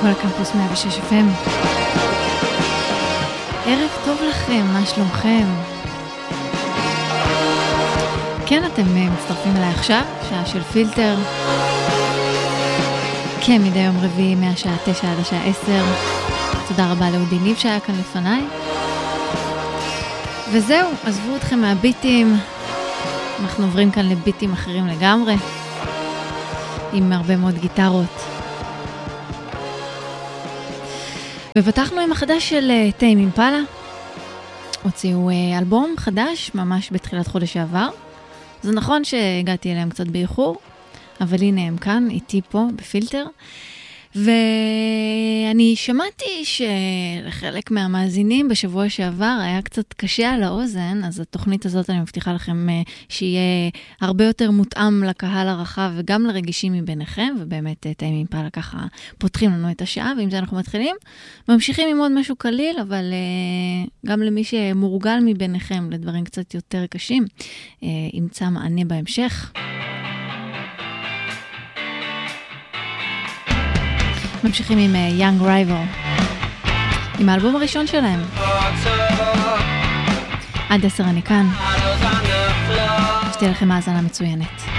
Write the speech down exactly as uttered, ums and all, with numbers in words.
כל הקמפוס מאה ושש אף אם. ערב טוב לכם, מה שלומכם? כן, אתם מצטרפים אליי עכשיו, שעה של פילטר. כן, מדי יום רביעי מהשעה תשע עד השעה עשר. תודה רבה לאודי ניב שהיה כאן לפניי. וזהו, עזבו אתכם מהביטים. אנחנו עוברים כאן לביטים אחרים לגמרי. עם הרבה מאוד גיטרות. ופתחנו עם החדש של טיים אימפלה. הוציאו אלבום חדש ממש בתחילת חודש שעבר. זה נכון שהגעתי אליהם קצת באיחור, אבל הנה הם כאן, איתי פה בפילטר. ואני שמעתי שלחלק מהמאזינים בשבוע שעבר היה קצת קשה על האוזן, אז התוכנית הזאת אני מבטיחה לכם שיהיה הרבה יותר מותאם לקהל הרחב וגם לרגישים מביניכם, ובאמת טיים אימפלה ככה פותחים לנו את השעה, ועם זה אנחנו מתחילים. ממשיכים עם עוד משהו קליל, אבל גם למי שמורגל מביניכם לדברים קצת יותר קשים, ימצא מענה בהמשך. ממשיכים עם Young Rival, עם האלבום הראשון שלהם. עד עשר אני כאן. שתהיה לכם האזנה מצוינת.